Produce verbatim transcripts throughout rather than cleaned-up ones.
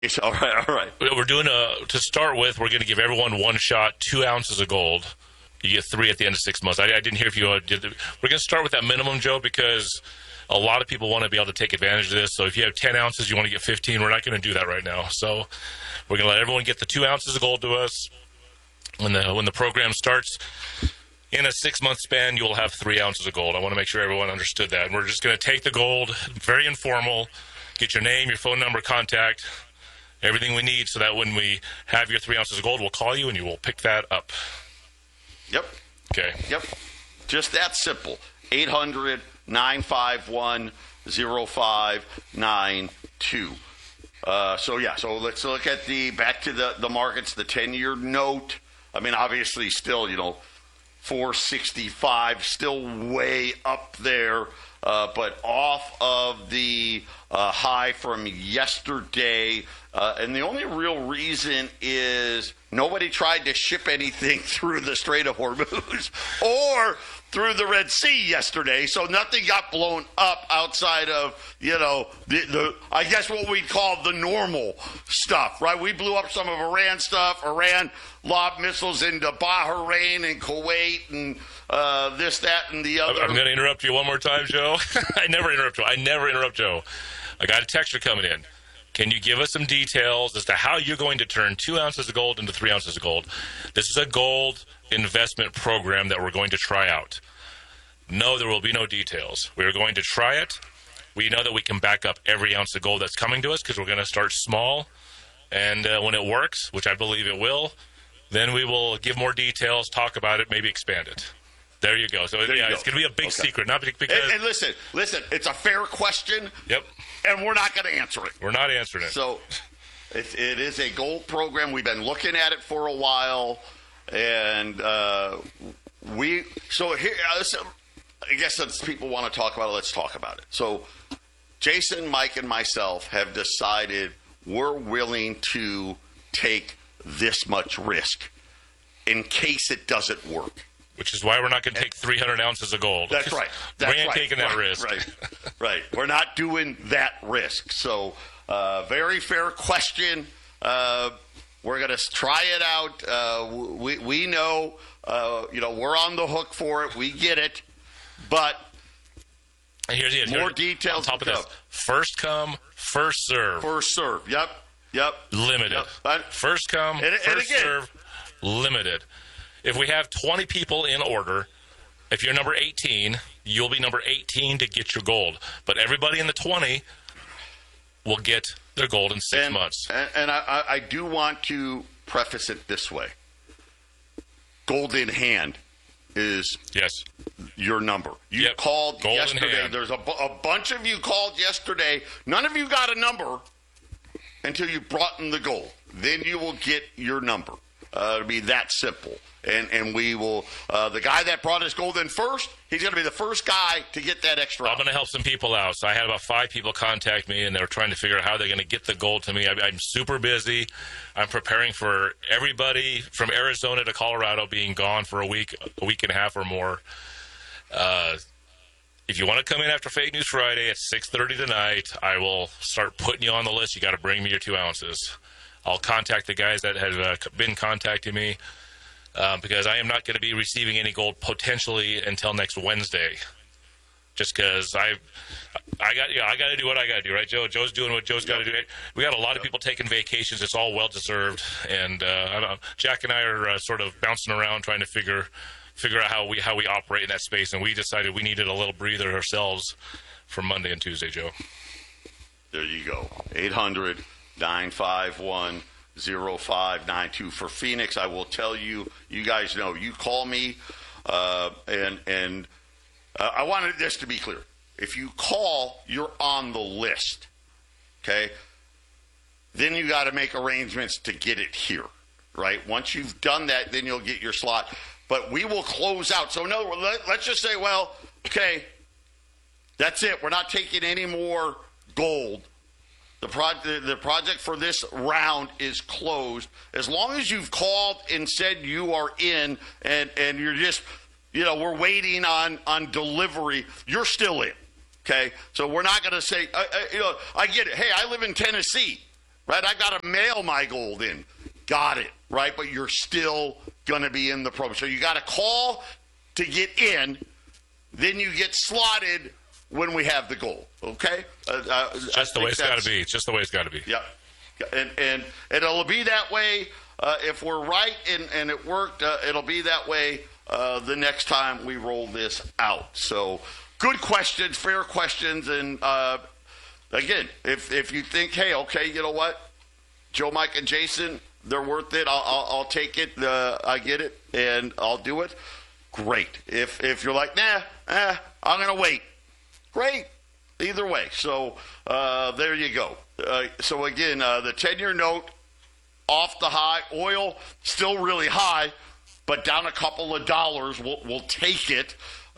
All right, all right. We're doing a, to start with, we're going to give everyone one shot, two ounces of gold. You get three at the end of six months. I, I didn't hear if you uh, did. The, we're going to start with that minimum, Joe, because a lot of people want to be able to take advantage of this. So if you have ten ounces, you want to get fifteen. We're not going to do that right now. So we're going to let everyone get the two ounces of gold to us. When the when the program starts, in a six-month span, you will have three ounces of gold. I want to make sure everyone understood that. And we're just going to take the gold, very informal, get your name, your phone number, contact, everything we need so that when we have your three ounces of gold, we'll call you and you will pick that up. Yep. Okay. Yep. Just that simple. eight hundred, nine five one, oh five nine two. Uh, so, yeah, so let's look at the, back to the, the markets, the ten-year note. I mean, obviously still, you know, four sixty-five, still way up there, uh, but off of the uh, high from yesterday. Uh, and the only real reason is nobody tried to ship anything through the Strait of Hormuz or through the Red Sea yesterday, so nothing got blown up outside of, you know, the, the I guess what we'd call the normal stuff, right? We blew up some of Iran stuff. Iran lobbed missiles into Bahrain and Kuwait and uh, this, that, and the other. I'm going to interrupt you one more time, Joe. I never interrupt Joe. I never interrupt Joe. I got a texture coming in. Can you give us some details as to how you're going to turn two ounces of gold into three ounces of gold? This is a gold investment program that we're going to try out. No, there will be no details. We're going to try it. We know that we can back up every ounce of gold that's coming to us because we're going to start small. And uh, when it works, which I believe it will, then we will give more details, talk about it, maybe expand it. There you go. So, there yeah, go. It's going to be a big okay. secret. Not because... And, and listen, listen, it's a fair question. Yep. And we're not going to answer it. We're not answering it. So it, it is a gold program. We've been looking at it for a while. And uh, we... So here... Uh, I guess since people want to talk about it, let's talk about it. So Jason, Mike, and myself have decided we're willing to take this much risk in case it doesn't work. Which is why we're not going to take three hundred ounces of gold. That's right. That's we ain't right. taking that right, risk. Right, right. We're not doing that risk. So uh, very fair question. Uh, we're going to try it out. Uh, we, we know, uh, you know, we're on the hook for it. We get it. But and here's, here's, more here's, details. On top of this, first come, first serve. First serve. Yep. Yep. Limited. Yep. I, first come, and, first and again, serve. Limited. If we have twenty people in order, if you're number eighteen, you'll be number eighteen to get your gold. But everybody in the twenty will get their gold in six and, months. And, and I, I do want to preface it this way. Gold in hand is yes your number. You yep. called gold yesterday. There's a, a bunch of you called yesterday. None of you got a number until you brought in the gold. Then you will get your number. Uh, it'll be that simple. And and we will, uh, the guy that brought his gold in first, he's going to be the first guy to get that extra. I'm going to help some people out. So I had about five people contact me, and they were trying to figure out how they're going to get the gold to me. I, I'm super busy. I'm preparing for everybody from Arizona to Colorado being gone for a week, a week and a half or more. Uh, if you want to come in after Fake News Friday at six thirty tonight, I will start putting you on the list. You got to bring me your two ounces. I'll contact the guys that have uh, been contacting me. Um, because I am not going to be receiving any gold potentially until next Wednesday, just because I, I got, yeah, I got to do what I got to do, right, Joe? Joe's doing what Joe's got to do. We got a lot of people taking vacations; it's all well deserved, and uh, I don't know, Jack and I are uh, sort of bouncing around trying to figure, figure out how we how we operate in that space, and we decided we needed a little breather ourselves for Monday and Tuesday, Joe. There you go. eight hundred, nine five one oh five nine two for Phoenix. I will tell you, you guys know, you call me, uh, and and uh, I wanted this to be clear. If you call, you're on the list, okay? Then you got to make arrangements to get it here, right? Once you've done that, then you'll get your slot. But we will close out. So in other words, let, let's just say, well, okay, that's it. We're not taking any more gold. The, pro- the project for this round is closed. As long as you've called and said you are in and, and you're just, you know, we're waiting on, on delivery, you're still in, okay? So we're not going to say, uh, uh, you know, I get it. Hey, I live in Tennessee, right? I got to mail my gold in. Got it, right? But you're still going to be in the program. So you got to call to get in. Then you get slotted when we have the gold, okay? Uh, uh, just the way it's got to be. It's just the way it's got to be. Yep. And, and, and it'll be that way uh, if we're right and, and it worked. Uh, it'll be that way uh, the next time we roll this out. So good questions, fair questions. And, uh, again, if, if you think, hey, okay, you know what? Joe, Mike, and Jason, they're worth it. I'll, I'll, I'll take it. Uh, I get it, and I'll do it. Great. If if you're like, nah, eh, I'm going to wait. Great. Either way. So uh, there you go. Uh, so, again, uh, the ten-year note off the high. Oil still really high, but down a couple of dollars. We'll, we'll take it.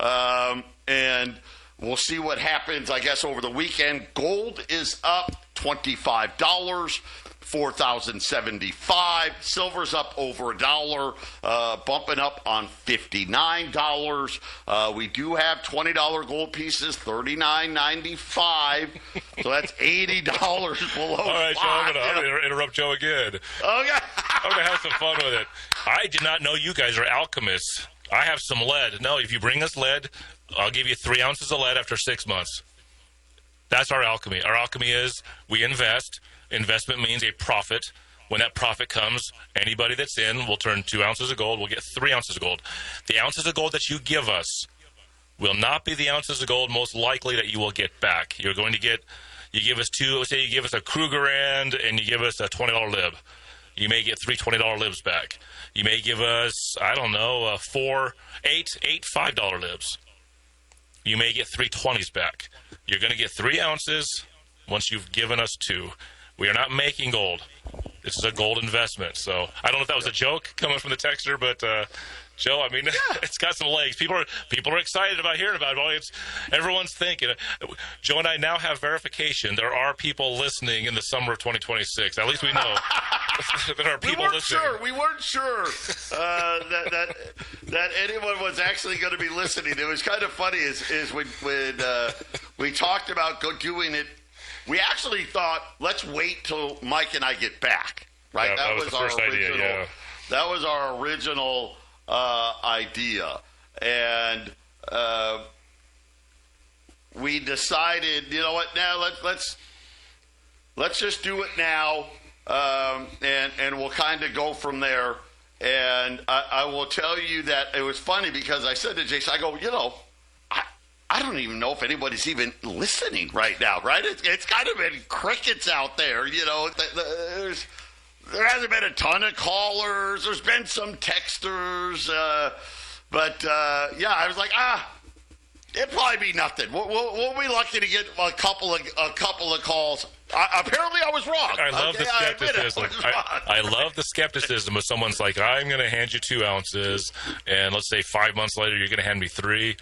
Um, and we'll see what happens, I guess, over the weekend. Gold is up twenty-five dollars. four thousand seventy-five dollars. Silver's up over a dollar, uh, bumping up on fifty-nine dollars. Uh, we do have twenty dollar gold pieces, thirty-nine ninety-five. So that's eighty dollars below. All right, Joe, I'm going to interrupt Joe again. Okay. I'm going to have some fun with it. I did not know you guys are alchemists. I have some lead. No, if you bring us lead, I'll give you three ounces of lead after six months. That's our alchemy. Our alchemy is we invest. Investment means a profit. When that profit comes, anybody that's in will turn two ounces of gold. We'll get three ounces of gold. The ounces of gold that you give us will not be the ounces of gold most likely that you will get back. You're going to get, you give us two, let's say you give us a Krugerrand and you give us a twenty dollar lib. You may get three twenty dollar libs back. You may give us, I don't know, uh, four, eight, eight five dollar libs. You may get three twenties back. You're going to get three ounces once you've given us two. We are not making gold. This is a gold investment. So I don't know if that was a joke coming from the texter, but uh, Joe, I mean, yeah. It's got some legs. People are people are excited about hearing about it. Well, it's, everyone's thinking. Joe and I now have verification. There are people listening in the summer of twenty twenty-six. At least we know there are people we weren't listening. Sure. We weren't sure uh, that, that that anyone was actually going to be listening. It was kind of funny is, is when, when uh, we talked about go doing it. We actually thought, let's wait till Mike and I get back, right? Yeah, that, that was, was the our first original. idea, yeah. That was our original uh, idea, and uh, we decided, you know what? Now let's let's let's just do it now, um, and and we'll kind of go from there. And I, I will tell you that it was funny because I said to Jason, I go, you know. I don't even know if anybody's even listening right now, right? It's, it's kind of been crickets out there, you know. There's, there hasn't been a ton of callers. There's been some texters. Uh, but, uh, yeah, I was like, ah, it'd probably be nothing. We'll, we'll, we'll be lucky to get a couple of a couple of calls. I, apparently, I was wrong. I love okay? the skepticism. I, I, I love the skepticism of someone's like, I'm going to hand you two ounces, and let's say five months later, you're going to hand me three.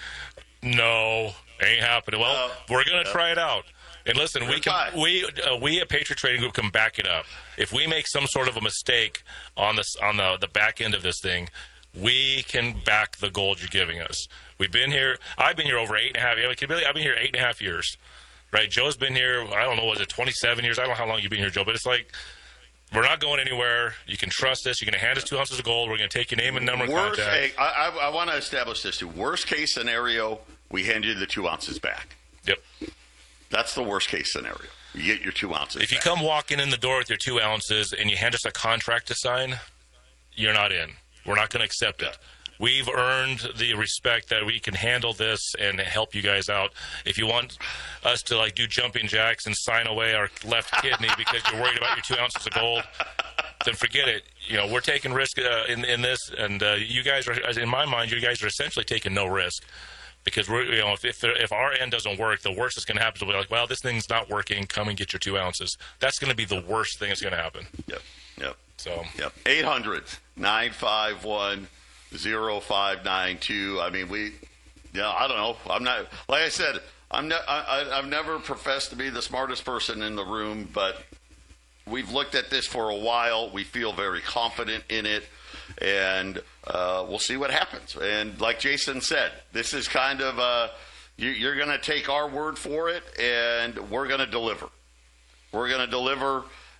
No, ain't happening. Well, uh, we're going to uh, try it out. And listen, we can we uh, we at Patriot Trading Group can back it up. If we make some sort of a mistake on this on the the back end of this thing, we can back the gold you're giving us. We've been here. I've been here over eight and a half. I've been here eight and a half years. Right? Joe's been here. I don't know. Was it twenty-seven years? I don't know how long you've been here, Joe. But it's like. We're not going anywhere. You can trust us. You're going to hand us two ounces of gold. We're going to take your name and number of contact. Hey, I, I, I want to establish this too. Worst case scenario, we hand you the two ounces back. Yep. That's the worst case scenario. You get your two ounces If back. you come walking in the door with your two ounces and you hand us a contract to sign, you're not in. We're not going to accept it. We've earned the respect that we can handle this and help you guys out. If you want us to like do jumping jacks and sign away our left kidney because you're worried about your two ounces of gold, then forget it. You know, we're taking risk uh, in in this, and uh, you guys are, in my mind, you guys are essentially taking no risk because we're, you know, if if, if our end doesn't work, the worst that's going to happen is we'll be like, well, this thing's not working. Come and get your two ounces. That's going to be the worst thing that's going to happen. Yep. Yep. So. Yep. eight hundred nine five one zero five nine two. I mean, we, yeah, I don't know. I'm not, like I said, I'm ne- I, I've never professed to be the smartest person in the room, but we've looked at this for a while. We feel very confident in it, and uh, we'll see what happens. And like Jason said, this is kind of, uh, you, you're going to take our word for it, and we're going to deliver. We're going to deliver,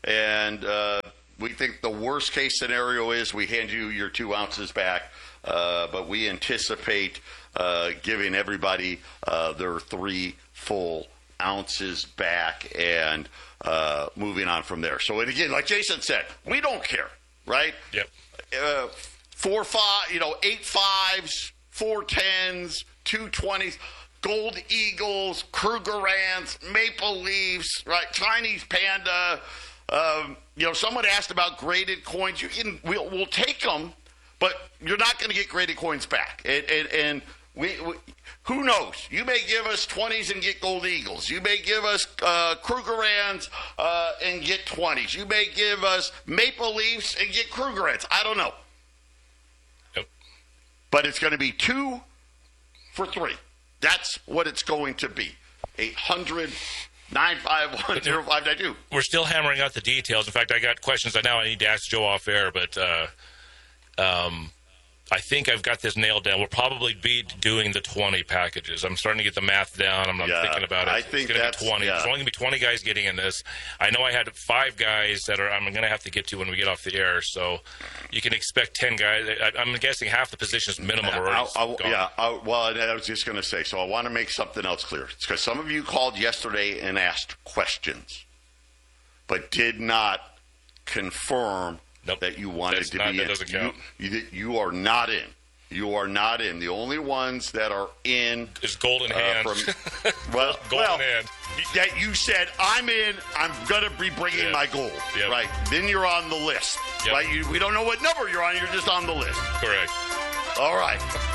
And uh, we think the worst case scenario is we hand you your two ounces back, uh, but we anticipate uh, giving everybody uh, their three full ounces back and uh, moving on from there. So, and again, like Jason said, we don't care, right? Yep. Uh, four, five, you know, eight fives, four tens, two twenties, Gold Eagles, Kruger Ants, Maple Leafs, right? Chinese Panda. Um, you know, someone asked about graded coins. You can, we'll, we'll take them, but you're not going to get graded coins back. And, and, and we, we, who knows? You may give us twenties and get Gold Eagles. You may give us uh, Kruger Ants uh, and get twenties. You may give us Maple Leafs and get Kruger Ants. I don't know. Yep. But it's going to be two for three. That's what it's going to be. eight hundred, nine five one, oh five nine two. We're still hammering out the details. In fact, I got questions I now I need to ask Joe off air, but uh, um, I think I've got this nailed down. We'll probably be doing the twenty packages. I'm starting to get the math down. I'm, I'm Yeah, thinking about it. I think it's going to that's- be twenty. yeah. There's only going to be twenty guys getting in this. I know I had five guys that are I'm going to have to get to when we get off the air, so you can expect ten guys. I, I'm guessing half the positions minimum are already I- I- gone. yeah, I, well, and I was just going to say, so I want to make something else clear. It's because some of you called yesterday and asked questions, but did not confirm Nope. that you wanted That's to not- be that in. doesn't You, count. you, you are not in. You are not in. The only ones that are in It's golden uh, hand. from well, Golden well, hand. that you said I'm in. I'm gonna be bringing Yeah. my gold. Yep. Right. Then you're on the list. Yep. Right. You, we don't know what number you're on. You're just on the list. Correct. All right.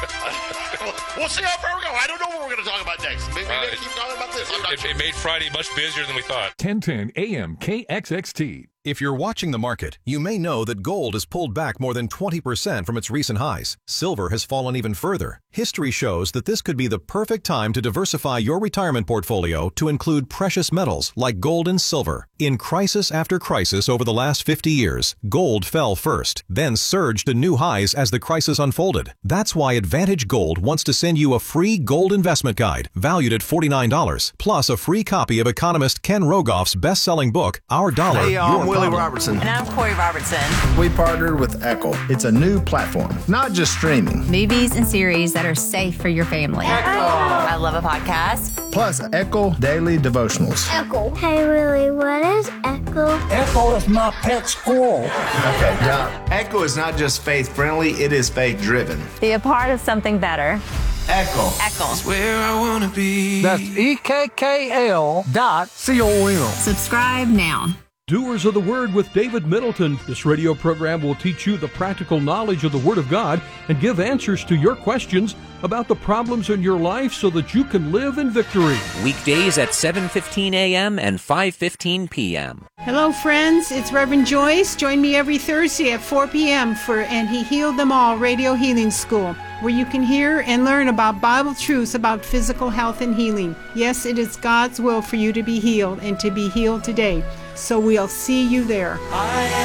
We'll see how far we go. I don't know what we're going to talk about next. Maybe we Uh, may keep talking about this. I'm not It, sure. it made Friday much busier than we thought. ten ten A M K X X T. If you're watching the market, you may know that gold has pulled back more than twenty percent from its recent highs. Silver has fallen even further. History shows that this could be the perfect time to diversify your retirement portfolio to include precious metals like gold and silver. In crisis after crisis over the last fifty years, gold fell first, then surged to new highs as the crisis unfolded. That's why Advantage Gold wants to send you a free gold investment guide valued at forty-nine dollars, plus a free copy of economist Ken Rogoff's best-selling book, Our Dollar, Hey, y'all, Your I'm Willie Problem. Robertson. And I'm Corey Robertson. We partnered with Echo. It's a new platform, not just streaming. Movies and series that are safe for your family. I love a podcast. Plus, Echo Daily Devotionals. Echo. Hey, Willie, what is Echo? Echo is my pet squirrel. Okay, now, Echo is not just faith-friendly, it is faith-driven. Be a part of something better. Echo. Echo. Where I wanna be. That's E K K L dot C O M. Subscribe now. Doers of the Word with David Middleton. This radio program will teach you the practical knowledge of the Word of God and give answers to your questions about the problems in your life so that you can live in victory. Weekdays at seven fifteen a.m. and five fifteen p.m. Hello, friends. It's Reverend Joyce. Join me every Thursday at four p.m. for And He Healed Them All Radio Healing School, where you can hear and learn about Bible truths about physical health and healing. Yes, it is God's will for you to be healed and to be healed today. So we'll see you there. I